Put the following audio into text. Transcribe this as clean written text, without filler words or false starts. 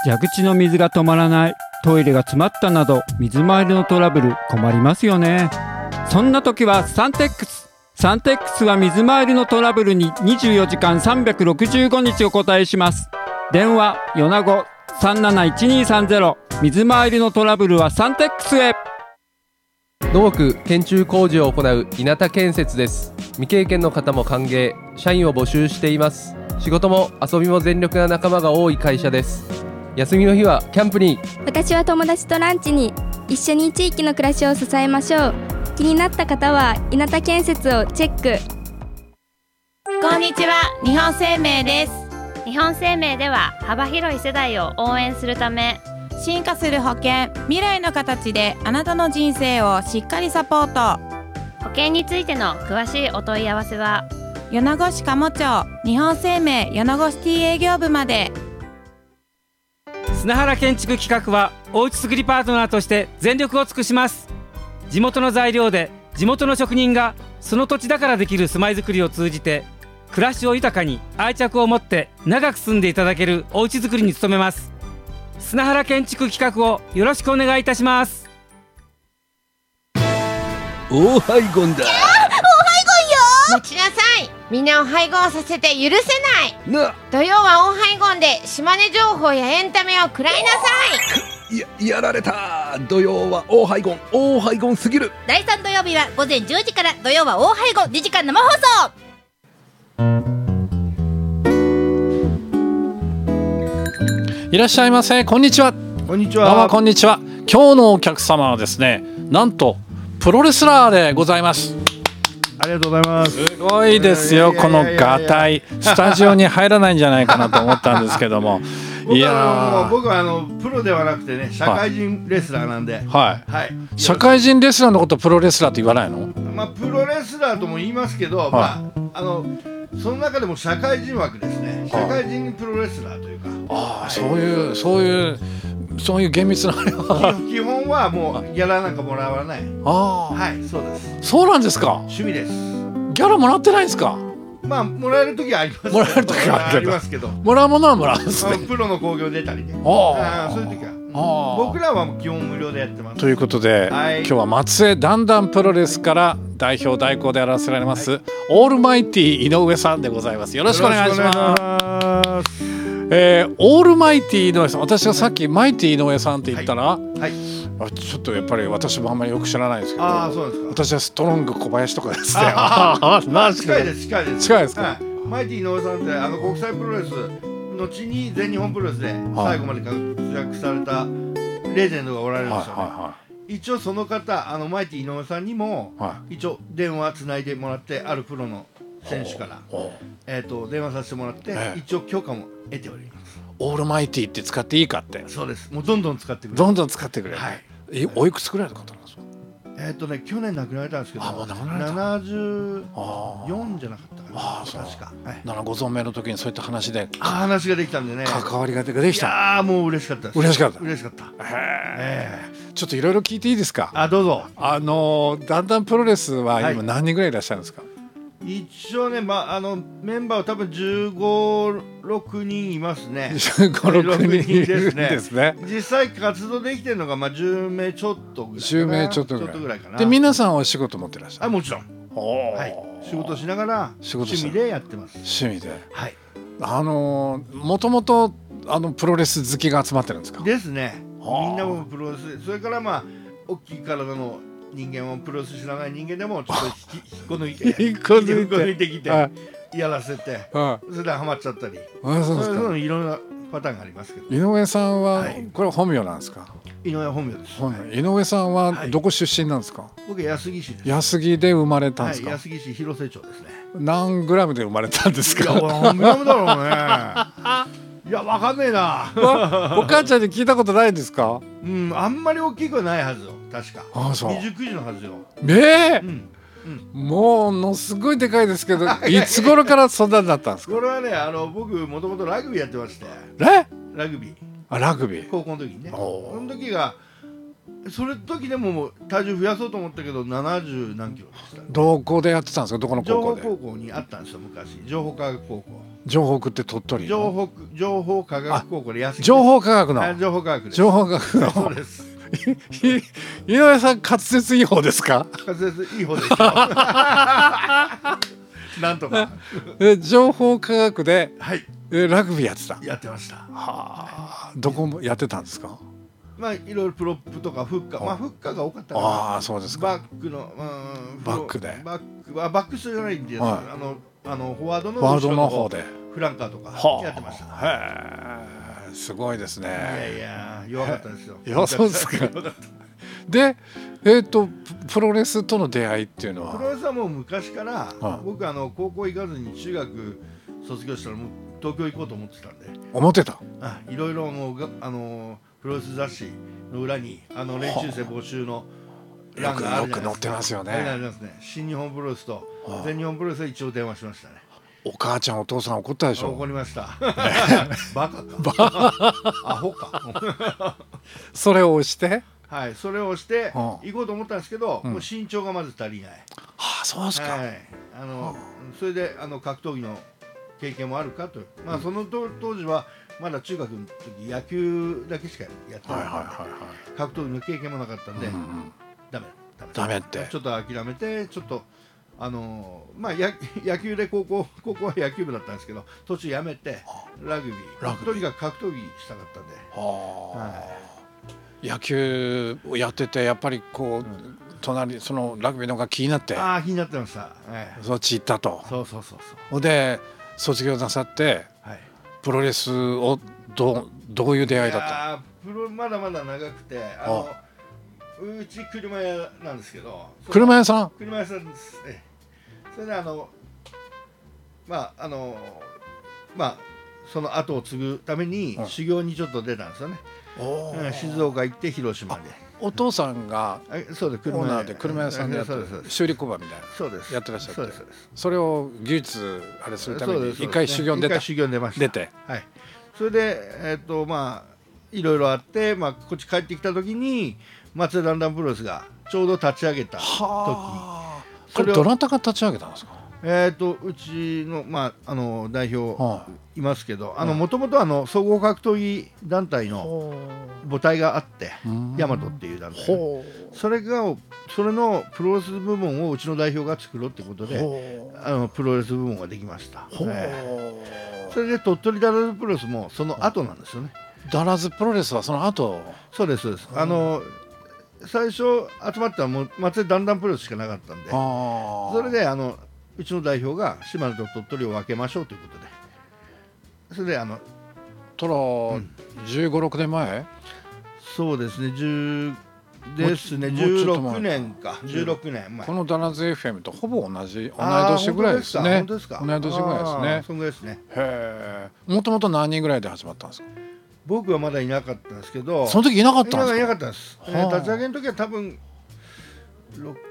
蛇口の水が止まらない、トイレが詰まったなど水回りのトラブル困りますよね。そんな時はサンテックス。サンテックスは水回りのトラブルに24時間365日お答えします。電話米子371230。水回りのトラブルはサンテックスへ。 土木建築工事を行う稲田建設です。未経験の方も歓迎、社員を募集しています。仕事も遊びも全力な仲間が多い会社です。休みの日はキャンプに。 私は友達とランチに。一緒に地域の暮らしを支えましょう。気になった方は稲田建設をチェック。 こんにちは、日本生命です。 日本生命では幅広い世代を応援するため、 進化する保険、未来の形であなたの人生をしっかりサポート。 保険についての詳しいお問い合わせは米子市加茂町日本生命米子シティ営業部まで。 砂原建築企画はおうち作りパートナーとして全力を尽くします。地元の材料で地元の職人がその土地だからできる住まいづくりを通じて暮らしを豊かに愛着を持って長く住んでいただけるおうちづくりに努めます。砂原建築企画をよろしくお願いいたします。 オーハイゴンだ。 待ちなさい。みんなを配合させて許せないな。 土曜はオンハイゴンで島根情報やエンタメを食らいなさい。 やられた。土曜はオーハイゴン、オーハイゴンすぎる。 第3土曜日は午前10時から。土曜はオーハイゴン2時間生放送。 いらっしゃいませ。こんにちは。 こんにちは。 どうもこんにちは。今日のお客様はですね、なんとプロレスラーでございます。 ありがとうございます。 すごいですよ、このガタイ。スタジオに入らないんじゃないかなと思ったんですけども僕はプロではなくてね、社会人レスラーなんで、 はい、 はい、 社会人レスラーのことプロレスラーって言わないの？ プロレスラーとも言いますけど、その中でも社会人枠ですね。社会人プロレスラーというか、 そういう厳密なあれは基本はもうギャラなんかもらわない。はい、そうです。 そうなんですか。 趣味です。 ギャラもらってないんですか？ もらえる時はあります。 もらえる時はありますけど、もらうものはもらうんですね。 プロの興行出たりね。そういう時は僕らは基本無料でやってます。 ということで、今日は松江だんだんプロレスから代表代行であらせられます、オールマイティ井上さんでございます。よろしくお願いします。オールマイティ井上さん、私がさっきマイティ井上さんって言ったら、ちょっとやっぱり私もあんまりよく知らないですけど、私はストロング小林とかですね。 近いです近いです近いですか。 マイティ井上さんって国際プロレス後に全日本プロレスで最後まで活躍されたレジェンドがおられるんですよね。一応その方マイティ井上さんにも一応電話つないでもらって、あるプロの選手から電話させてもらって一応許可も得ております。 オールマイティって使っていいかって。 そうです。もうどんどん使ってくれ。 どんどん使ってくれ。はい。おいくつくらいの方なんですか？ 去年亡くなられたんですけど、74じゃなかったかな。確か。 ご存命の時にそういった話で話ができたんでね。 関わりができた。 いやもう嬉しかったです。 嬉しかった。 嬉しかった。 ちょっといろいろ聞いていいですか？ どうぞ。 だんだんプロレスは今何人ぐらいいらっしゃるんですか？ 一応ね、メンバーは多分15、6人いますね。 15、6人ですね。 実際活動できてるのが10名ちょっとぐらいかな。10名ちょっとぐらいかな。 で、皆さんは仕事持ってらっしゃる？ もちろん。はい。仕事しながら趣味でやってます。 趣味で。 はい。 もともとプロレス好きが集まってるんですか？ ですね。みんなもプロレス、それから大きい体の人間をプロレス知らない人間でもちょっと引っこ抜いてきてやらせて、それでハマっちゃったり、そういういろんなパターンがありますけど。 井上さんはこれ本名なんですか？ 井上は本名です。 井上さんはどこ出身なんですか？ 僕安来市です。 安来で生まれたんですか？ 安来市広瀬町ですね。 何グラムで生まれたんですか？ 何グラムだろうね。いや、わかんねえな。 お母ちゃんに聞いたことないですか？ あんまり大きくないはずよ。確か。29時のはずよ。 ものすごいでかいですけど、いつ頃からそんなになったんですか？ これはね、僕もともとラグビーやってまして。ラグビー。 ラグビー。 高校の時にね。その時がそれ時でも体重増やそうと思ったけど70何キロでした。 どこでやってたんですか？どこの高校で？ 情報高校にあったんですよ、昔。情報科学高校。 情報区って鳥取の情報科学高校で安木情報科学の情報科学です。 情報科学のそうです。 井上さん滑舌いい方ですか？ 滑舌いい方ですよ。なんとか情報科学で、 はい、 ラグビーやってた。 やってました。 はあ、どこもやってたんですか？ まあいろいろプロップとかフッカー、まあフッカーが多かったかな。 ああ、そうですか。 バックのバックでバックスじゃないんです。 はい、 フォワードの方でフランカーとかやってました。 へえ、すごいですね。 いや弱かったですよ。 弱そうですか。で、プロレスとの出会いっていうのは？ プロレスはもう昔から、僕高校行かずに中学卒業したらもう東京行こうと思ってたんで。 思ってた？ いろいろもうプロレス雑誌の裏に練習生募集の欄があるじゃないですか。よく載ってますよね。 新日本プロレスと全日本プロレスは一応電話しましたね。 お母ちゃんお父さん怒ったでしょ？ 怒りました。バカか。アホか。 それを押して。 はい、それを押して行こうと思ったんですけど、もう身長がまず足りない。 はあ、そうですか。 はい、それで格闘技の経験もあるかと。まあその当時はまだ中学の時野球だけしかやってないので、格闘技の経験もなかったんで、ダメってちょっと諦めて、ちょっとまあ野球で高校は野球部だったんですけど、途中やめてラグビー、とにかく格闘技したかったんで。 野球をやっててやっぱりこう、隣そのラグビーのが気になって。 気になってました。 そっち行ったと。 そうで卒業なさって、プロレスをどういう出会いだったの？まだまだ長くて、うち車屋なんですけど。 車屋さん？ 車屋さんです。それでまあその後を継ぐために修行にちょっと出たんですよね。静岡行って広島で。 お父さんがオーナーで車屋さんでやって修理工場みたいなやってらっしゃって、それを技術あれするために一回修行に出た。出て、 はい。それでまあいろいろあって、まあこっち帰ってきた時に松江ランダムプロレスがちょうど立ち上げた時。 これどなたが立ち上げたんですか？ うちの代表いますけど、もともと総合格闘技団体の母体があって、ヤマトっていう団体、それのプロレス部門をうちの代表が作ろうってことで、プロレス部門ができました。それで鳥取ダラズプロレスもその後なんですよね。 ダラズプロレスはその後？ そうですそうです。最初集まったのは松江ダンダンプロレスしかなかったんで、それでうちの代表が島根と鳥取を分けましょうということで、それで 15、6年前？ そうですね、16年か、16年前。 このダラズ FM とほぼ同い年ぐらいですね。同い年ぐらいですね。 そんぐらいですね。 へえ。もともと何人ぐらいで始まったんですか？ 僕はまだいなかったんですけど。 その時いなかったんですか？ いなかったんです。立ち上げの時は多分